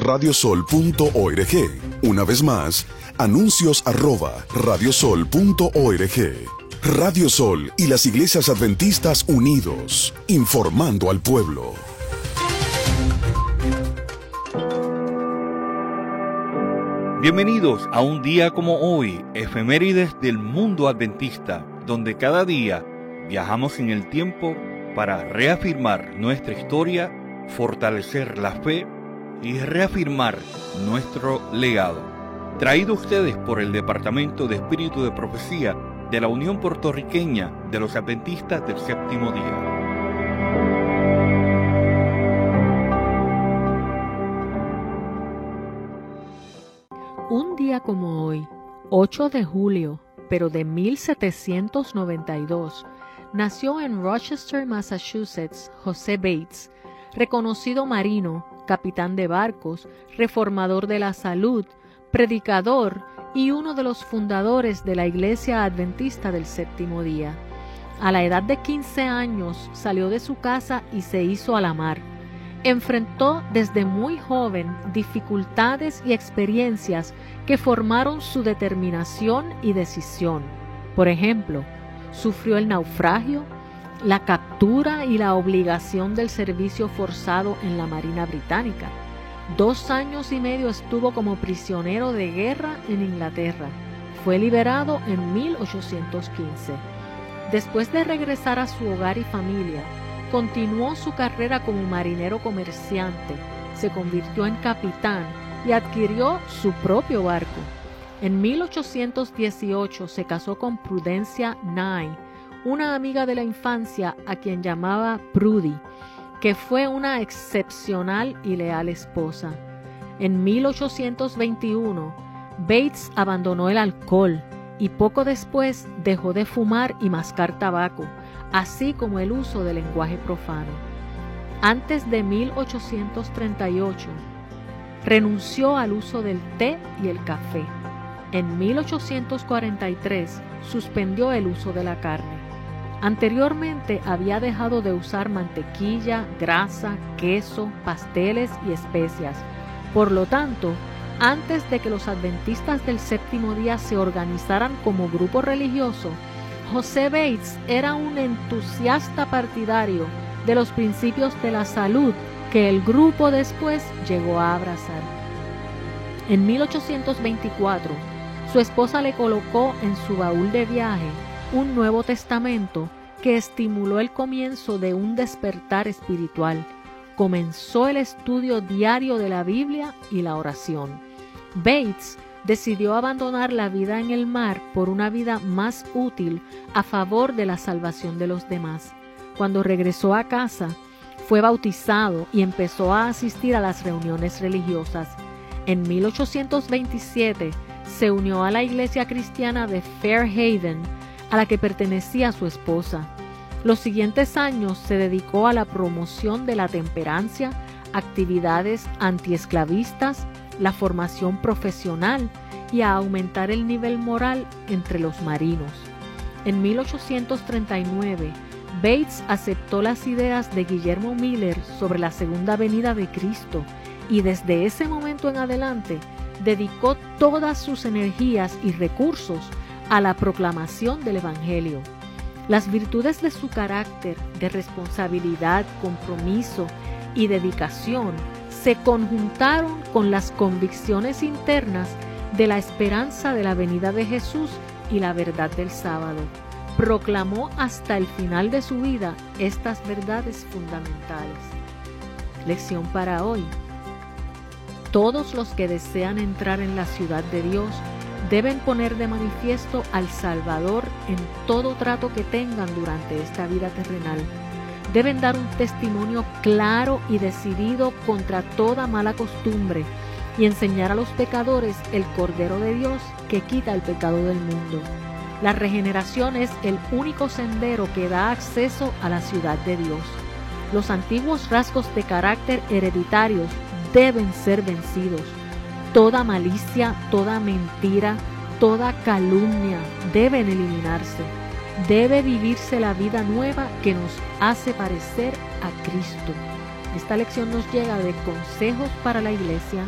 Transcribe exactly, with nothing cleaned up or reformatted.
radiosol punto org. Una vez más, anuncios arroba radiosol punto org. Radio Sol y las Iglesias Adventistas unidos, informando al pueblo. Bienvenidos a un día como hoy, efemérides del mundo adventista, donde cada día viajamos en el tiempo para reafirmar nuestra historia, fortalecer la fe y reafirmar nuestro legado. Traído a ustedes por el Departamento de Espíritu de Profecía de la Unión Puertorriqueña de los Adventistas del Séptimo Día. Un día como hoy, ocho de julio, pero de mil setecientos noventa y dos, nació en Rochester, Massachusetts, José Bates, reconocido marino, capitán de barcos, reformador de la salud, predicador y uno de los fundadores de la Iglesia Adventista del Séptimo Día. A la edad de quince años salió de su casa y se hizo a la mar. Enfrentó desde muy joven dificultades y experiencias que formaron su determinación y decisión. Por ejemplo, sufrió el naufragio, la captura y la obligación del servicio forzado en la Marina Británica. Dos años y medio estuvo como prisionero de guerra en Inglaterra. Fue liberado en mil ochocientos quince. Después de regresar a su hogar y familia, continuó su carrera como marinero comerciante, se convirtió en capitán y adquirió su propio barco. En mil ochocientos dieciocho se casó con Prudencia Nye, una amiga de la infancia a quien llamaba Prudy, que fue una excepcional y leal esposa. En mil ochocientos veintiuno, Bates abandonó el alcohol y poco después dejó de fumar y mascar tabaco, así como el uso del lenguaje profano. Antes de mil ochocientos treinta y ocho, renunció al uso del té y el café. En mil ochocientos cuarenta y tres, suspendió el uso de la carne. Anteriormente había dejado de usar mantequilla, grasa, queso, pasteles y especias. Por lo tanto, antes de que los adventistas del Séptimo Día se organizaran como grupo religioso, José Bates era un entusiasta partidario de los principios de la salud que el grupo después llegó a abrazar. En mil ochocientos veinticuatro, su esposa le colocó en su baúl de viaje un Nuevo Testamento que estimuló el comienzo de un despertar espiritual. Comenzó el estudio diario de la Biblia y la oración. Bates decidió abandonar la vida en el mar por una vida más útil a favor de la salvación de los demás. Cuando regresó a casa, fue bautizado y empezó a asistir a las reuniones religiosas. En mil ochocientos veintisiete se unió a la iglesia cristiana de Fairhaven, a la que pertenecía su esposa. Los siguientes años se dedicó a la promoción de la temperancia, actividades antiesclavistas, la formación profesional y a aumentar el nivel moral entre los marinos. En mil ochocientos treinta y nueve, Bates aceptó las ideas de Guillermo Miller sobre la segunda venida de Cristo y desde ese momento en adelante dedicó todas sus energías y recursos a la proclamación del Evangelio. Las virtudes de su carácter, de responsabilidad, compromiso y dedicación se conjuntaron con las convicciones internas de la esperanza de la venida de Jesús y la verdad del sábado. Proclamó hasta el final de su vida estas verdades fundamentales. Lección para hoy. Todos los que desean entrar en la ciudad de Dios deben poner de manifiesto al Salvador en todo trato que tengan durante esta vida terrenal. Deben dar un testimonio claro y decidido contra toda mala costumbre y enseñar a los pecadores el Cordero de Dios que quita el pecado del mundo. La regeneración es el único sendero que da acceso a la ciudad de Dios. Los antiguos rasgos de carácter hereditarios deben ser vencidos. Toda malicia, toda mentira, toda calumnia deben eliminarse. Debe vivirse la vida nueva que nos hace parecer a Cristo. Esta lección nos llega de Consejos para la Iglesia,